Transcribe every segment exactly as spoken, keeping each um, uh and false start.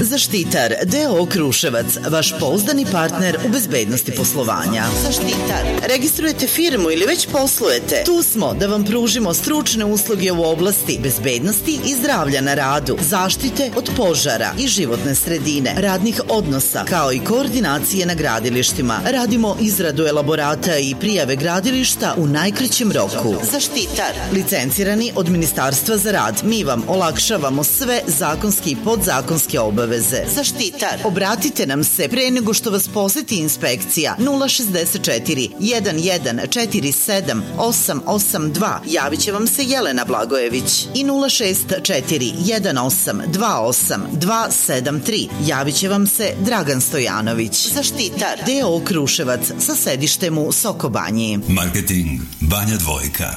Zaštitar D O O Kruševac, vaš pouzdani partner u bezbednosti poslovanja. Zaštitar. Registrujete firmu ili već poslujete? Tu smo da vam pružimo stručne usluge u oblasti bezbednosti i zdravlja na radu, zaštite od požara i životne sredine, radnih odnosa, kao i koordinacije na gradilištima. Radimo izradu elaborata i prijave gradilišta u najkraćem roku. Zaštitar. Licencirani od Ministarstva za rad. Mi vam olakšavamo sve zakonske i podzakonske obaveze. Zaštitar. Obratite nam se pre nego što vas poseti inspekcija nula šezdeset četiri jedan jedan četiri sedam osam osam dva. Javit će vam se Jelena Blagojević i nula šest četiri jedan osam dva osam dva sedam tri. Javit će vam se Dragan Stojanović. Zaštitar D O O Kruševac sa sedištem u Sokobanji. Marketing Banja Dvojka.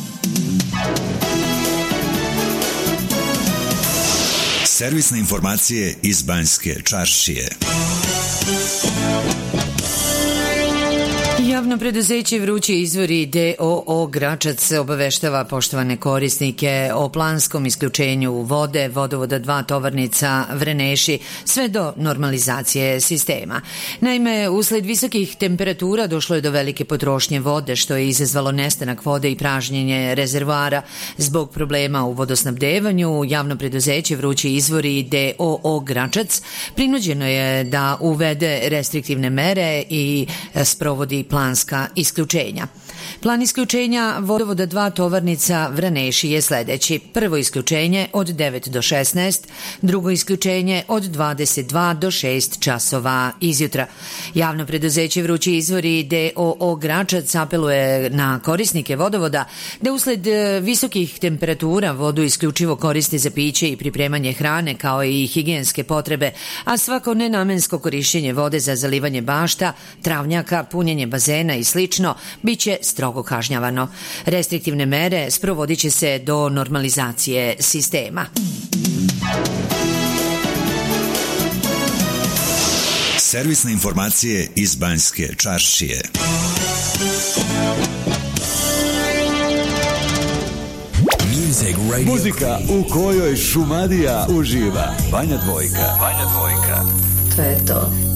Servisne informacije iz Banjske Čaršije. Javno preduzeće Vrući izvori D O O Gračac obaveštava poštovane korisnike o planskom isključenju vode vodovoda dva Tovarnica Vreneši sve do normalizacije sistema. Naime, usled visokih temperatura došlo je do velike potrošnje vode, što je izazvalo nestanak vode i pražnjenje rezervoara. Zbog problema u vodosnabdevanju, javno preduzeće Vrući izvori D O O Gračac prinuđeno je da uvede restriktivne mere i sprovodi planska isključenja. Plan isključenja vodovoda dva Tovarnica Vraneši je sledeći. Prvo isključenje od devet do šesnaest, drugo isključenje od dvadeset dva do šest časova izjutra. Javno preduzeće Vrući izvori D O O Gračac apeluje na korisnike vodovoda da usled visokih temperatura vodu isključivo koriste za piće i pripremanje hrane kao i higijenske potrebe, a svako nenamensko korišćenje vode za zalivanje bašta, travnjaka, punjenje bazena i slično biće strogo kažnjavano. Restriktivne mere sprovodit će se do normalizacije sistema. Servisne informacije iz Banjske Čaršije. Muzika u kojoj Šumadija uživa. Banja Dvojka. Banja Dvojka. To je to.